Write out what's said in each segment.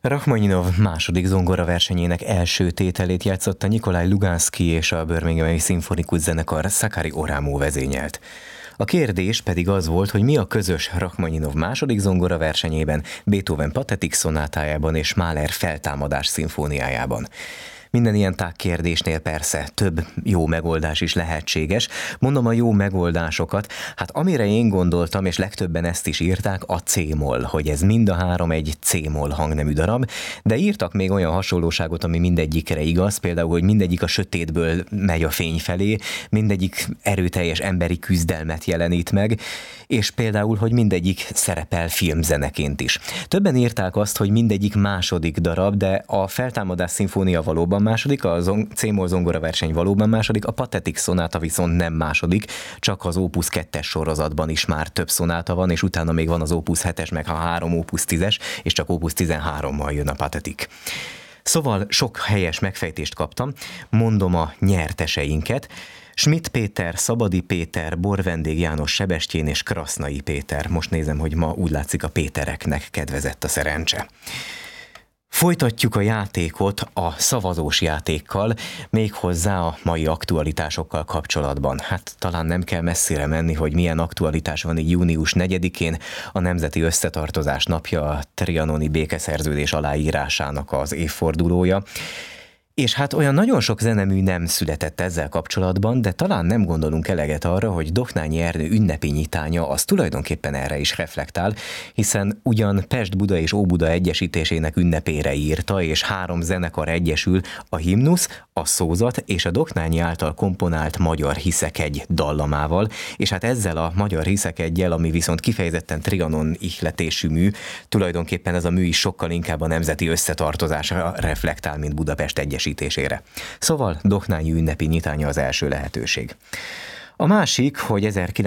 Rachmaninov második zongoraversenyének első tételét játszotta Nikolaj Luganszky és a Birminghami Szimfonikus Zenekar Sakari Oramo vezényelt. A kérdés pedig az volt, hogy mi a közös Rachmaninov második zongoraversenyében, Beethoven Pathetic szonátájában és Mahler Feltámadás szimfóniájában. Minden ilyen tágkérdésnél persze több jó megoldás is lehetséges. Mondom a jó megoldásokat, hát amire én gondoltam, és legtöbben ezt is írták, a C-moll, hogy ez mind a három egy C-moll hangnemű darab, de írtak még olyan hasonlóságot, ami mindegyikre igaz, például, hogy mindegyik a sötétből megy a fény felé, mindegyik erőteljes emberi küzdelmet jelenít meg, és például, hogy mindegyik szerepel filmzeneként is. Többen írták azt, hogy mindegyik második darab, de a Feltámadás szimfónia valóban második, a C-moll zongoraverseny valóban második, a Pathetic szonáta viszont nem második, csak az Opus 2-es sorozatban is már több szonáta van, és utána még van az Opus 7-es, meg a 3 Opus 10-es, és csak Opus 13-mal jön a Pathetic. Szóval sok helyes megfejtést kaptam, mondom a nyerteseinket. Schmidt Péter, Szabadi Péter, Borvendég János, Sebestyén és Krasznai Péter. Most nézem, hogy ma úgy látszik a Pétereknek kedvezett a szerencse. Folytatjuk a játékot a szavazós játékkal, méghozzá a mai aktualitásokkal kapcsolatban. Hát talán nem kell messzire menni, hogy milyen aktualitás van így június 4-én, a Nemzeti Összetartozás napja, a trianoni békeszerződés aláírásának az évfordulója. És hát olyan nagyon sok zenemű nem született ezzel kapcsolatban, de talán nem gondolunk eleget arra, hogy Doknányi Ernő ünnepi nyitánya az tulajdonképpen erre is reflektál, hiszen ugyan Pest-Buda és Óbuda egyesítésének ünnepére írta, és 3 zenekar egyesül, a himnusz, a szózat és a Doknányi által komponált Magyar Hiszekegy dallamával, és hát ezzel a Magyar Hiszekeggyel, ami viszont kifejezetten trianon ihletésű mű, tulajdonképpen ez a mű is sokkal inkább a nemzeti összetartozásra reflektál, mint Budapest egyesítésére. Szóval Doknányi ünnepi nyitánya az első lehetőség. A másik, hogy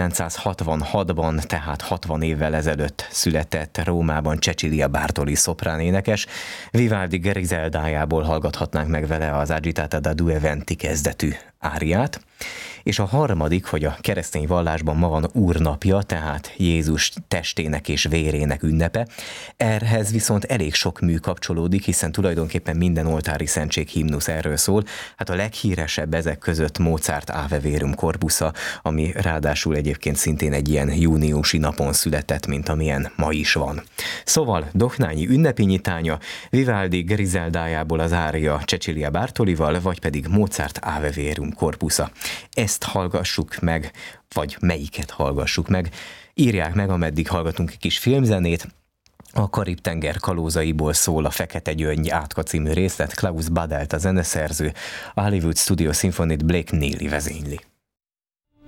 1966-ban, tehát 60 évvel ezelőtt született Rómában Cecilia Bartoli szopránénekes, Vivaldi Griseldájából hallgathatnánk meg vele az Agitata da due venti kezdetű áriát, és a harmadik, hogy a keresztény vallásban ma van Úrnapja, tehát Jézus testének és vérének ünnepe. Ehhez viszont elég sok mű kapcsolódik, hiszen tulajdonképpen minden oltári szentség himnusz erről szól. Hát a leghíresebb ezek között Mozart Ave Verum Corpusa, ami ráadásul egyébként szintén egy ilyen júniusi napon született, mint amilyen ma is van. Szóval Doknányi ünnepi nyitánya, Vivaldi Griseldájából az ária Cecilia Bartolival, vagy pedig Mozart Ave Verum Corpusa. Ezt hallgassuk meg, vagy melyiket hallgassuk meg. Írják meg, ameddig hallgatunk egy kis filmzenét. A Karib-tenger kalózaiból szól a Fekete Gyöngy átka című részlet, Klaus Badelt a zeneszerző, a Hollywood Studio Symphony-t Blake Neely vezényli.